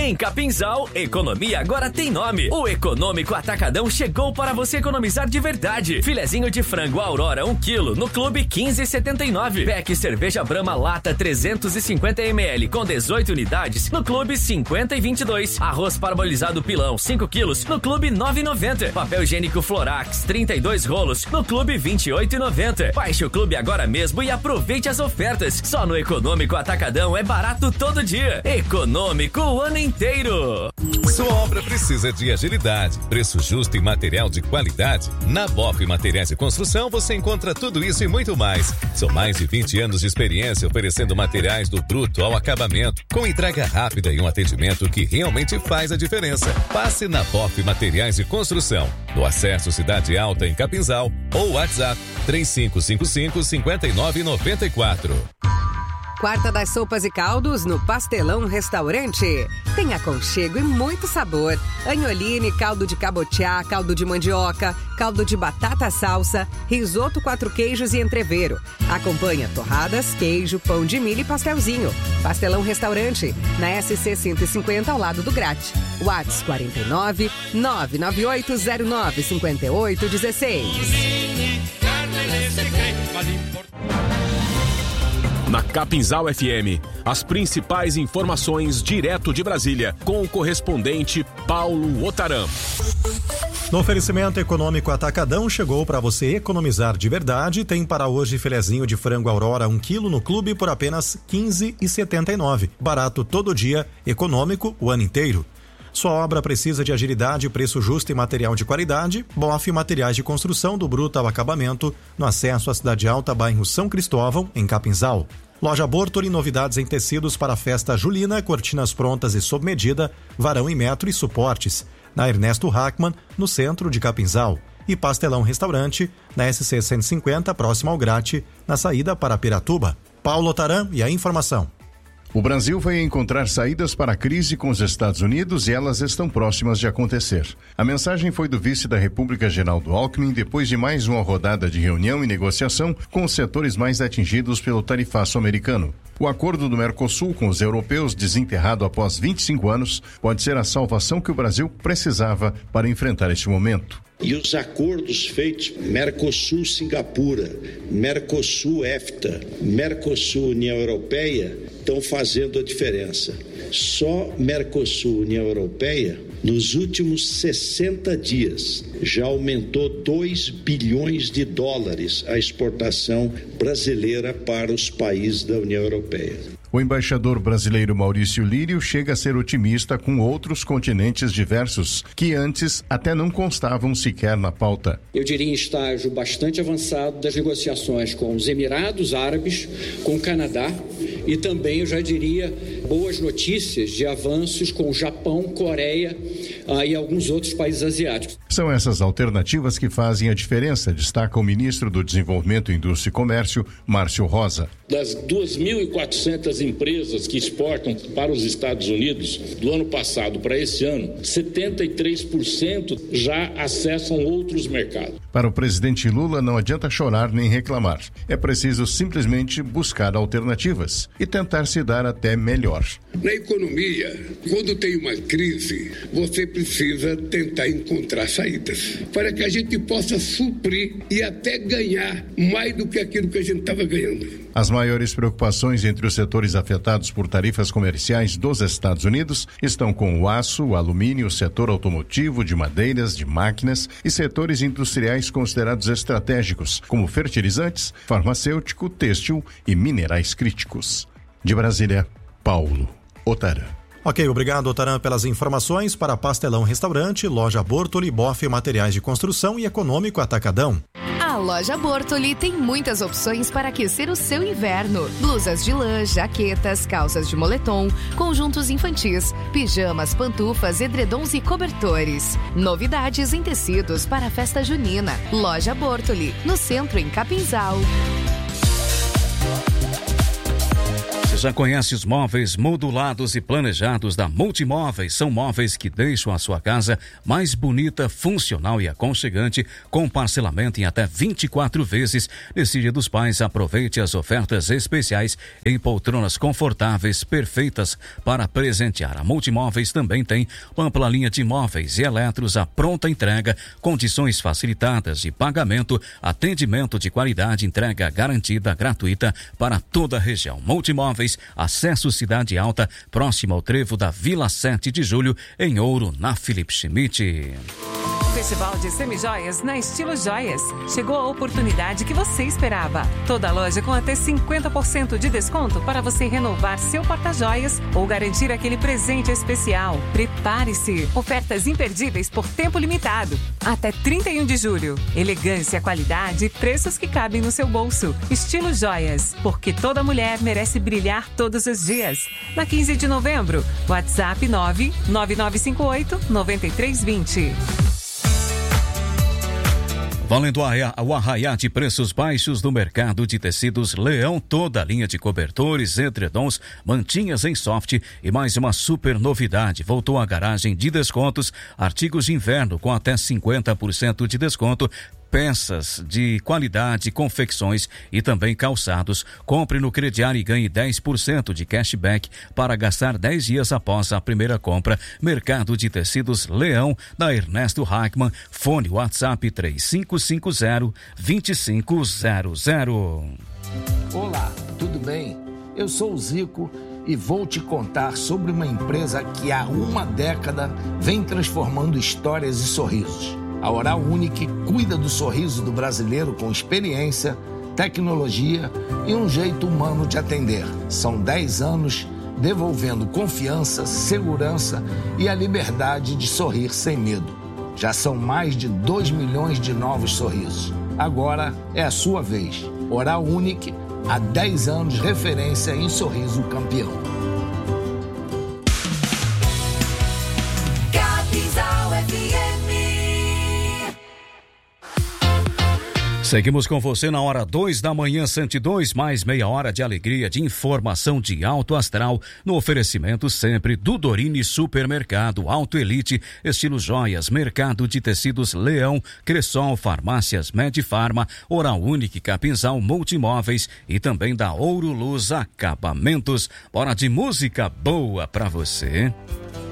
Em Capinzal, economia agora tem nome. O Econômico Atacadão chegou para você economizar de verdade. Filezinho de frango Aurora 1 kg no Clube 15,79. Pack cerveja Brahma lata 350 ml com 18 unidades no Clube 50,22. Arroz parbolizado pilão 5 kg no Clube 9,90. Papel higiênico Florax 32 rolos no Clube 28,90. Baixe o Clube agora mesmo e aproveite as ofertas. Só no Econômico Atacadão é barato todo dia. Econômico o ano inteiro. Sua obra precisa de agilidade, preço justo e material de qualidade? Na BOF Materiais de Construção você encontra tudo isso e muito mais. São mais de 20 anos de experiência oferecendo materiais do bruto ao acabamento, com entrega rápida e um atendimento que realmente faz a diferença. Passe na BOF Materiais de Construção, no Acesso Cidade Alta em Capinzal, ou WhatsApp 3555-5994. Quarta das sopas e caldos no Pastelão Restaurante. Tem aconchego e muito sabor. Anholine, caldo de cabotiá, caldo de mandioca, caldo de batata salsa, risoto 4 queijos e entrevero. Acompanha torradas, queijo, pão de milho e pastelzinho. Pastelão Restaurante, na SC 150 ao lado do Grate. WhatsApp 49 99809 5816. Na Capinzal FM, as principais informações direto de Brasília, com o correspondente Paulo Otaram. No oferecimento Econômico Atacadão, chegou para você economizar de verdade. Tem para hoje filezinho de frango Aurora 1 kg no Clube por apenas R$15,79. Barato todo dia, econômico o ano inteiro. Sua obra precisa de agilidade, preço justo e material de qualidade? BOF Materiais de Construção, do bruto ao acabamento, no acesso à Cidade Alta, bairro São Cristóvão, em Capinzal. Loja Bortoli, novidades em tecidos para a festa julina, cortinas prontas e sob medida, varão em metro e suportes. Na Ernesto Hackmann, no centro de Capinzal. E Pastelão Restaurante, na SC 150, próximo ao Grate, na saída para Piratuba. Paulo Otaram e a informação. O Brasil vai encontrar saídas para a crise com os Estados Unidos e elas estão próximas de acontecer. A mensagem foi do vice da República, Geraldo Alckmin, depois de mais uma rodada de reunião e negociação com os setores mais atingidos pelo tarifaço americano. O acordo do Mercosul com os europeus, desenterrado após 25 anos, pode ser a salvação que o Brasil precisava para enfrentar este momento. E os acordos feitos, Mercosul-Singapura, Mercosul-EFTA, Mercosul-União Europeia, estão fazendo a diferença. Só Mercosul-União Europeia, nos últimos 60 dias, já aumentou 2 bilhões de dólares a exportação brasileira para os países da União Europeia. O embaixador brasileiro Maurício Lírio chega a ser otimista com outros continentes diversos, que antes até não constavam sequer na pauta. Eu diria em estágio bastante avançado das negociações com os Emirados Árabes, com o Canadá e também, eu já diria, boas notícias de avanços com o Japão, Coreia e alguns outros países asiáticos. São essas alternativas que fazem a diferença, destaca o ministro do Desenvolvimento, Indústria e Comércio, Márcio Rosa. Das 2.400 empresas que exportam para os Estados Unidos do ano passado para esse ano, 73% já acessam outros mercados. Para o presidente Lula, não adianta chorar nem reclamar. É preciso simplesmente buscar alternativas e tentar se dar até melhor. Na economia, quando tem uma crise, você precisa tentar encontrar saídas para que a gente possa suprir e até ganhar mais do que aquilo que a gente estava ganhando. As maiores preocupações entre os setores afetados por tarifas comerciais dos Estados Unidos estão com o aço, o alumínio, o setor automotivo, de madeiras, de máquinas e setores industriais considerados estratégicos, como fertilizantes, farmacêutico, têxtil e minerais críticos. De Brasília, Paulo Otaram. Ok, obrigado, Otaram, pelas informações. Para Pastelão Restaurante, Loja Bortoli, BOF Materiais de Construção e Econômico Atacadão. A Loja Bortoli tem muitas opções para aquecer o seu inverno. Blusas de lã, jaquetas, calças de moletom, conjuntos infantis, pijamas, pantufas, edredons e cobertores. Novidades em tecidos para a festa junina. Loja Bortoli, no centro em Capinzal. Você já conhece os móveis modulados e planejados da Multimóveis? São móveis que deixam a sua casa mais bonita, funcional e aconchegante, com parcelamento em até 24 vezes. Nesse Dia dos Pais, aproveite as ofertas especiais em poltronas confortáveis, perfeitas para presentear. A Multimóveis também tem uma ampla linha de móveis e eletros à pronta entrega, condições facilitadas de pagamento, atendimento de qualidade, entrega garantida, gratuita para toda a região. Multimóveis, acesso Cidade Alta, próximo ao trevo da Vila 7 de Julho, em Ouro, na Felipe Schmidt. Festival de Semijoias na Estilo Joias. Chegou a oportunidade que você esperava. Toda loja com até 50% de desconto para você renovar seu porta-joias ou garantir aquele presente especial. Prepare-se. Ofertas imperdíveis por tempo limitado. Até 31 de julho. Elegância, qualidade e preços que cabem no seu bolso. Estilo Joias. Porque toda mulher merece brilhar todos os dias. Na 15 de novembro. WhatsApp 99958-9320. Valendo o arraiá de preços baixos do mercado de tecidos Leão, toda a linha de cobertores, edredons, mantinhas em soft e mais uma super novidade. Voltou a garagem de descontos, artigos de inverno com até 50% de desconto, peças de qualidade, confecções e também calçados. Compre no crediário e ganhe 10% de cashback para gastar 10 dias após a primeira compra. Mercado de Tecidos Leão, da Ernesto Hackman. Fone WhatsApp 3550-2500. Olá, tudo bem? Eu sou o Zico e vou te contar sobre uma empresa que há uma década vem transformando histórias e sorrisos. A Oral Unique cuida do sorriso do brasileiro com experiência, tecnologia e um jeito humano de atender. São 10 anos devolvendo confiança, segurança e a liberdade de sorrir sem medo. Já são mais de 2 milhões de novos sorrisos. Agora é a sua vez. Oral Unique, há 10 anos referência em sorriso campeão. Seguimos com você na hora 2 da manhã, 102, mais meia hora de alegria, de informação de alto astral, no oferecimento sempre do Dorine Supermercado, Auto Elite, Estilo Joias, Mercado de Tecidos Leão, Cressol, Farmácias Medifarma, Oral Unique, Capinzal, Multimóveis e também da Ouro Luz Acabamentos. Bora de música boa pra você.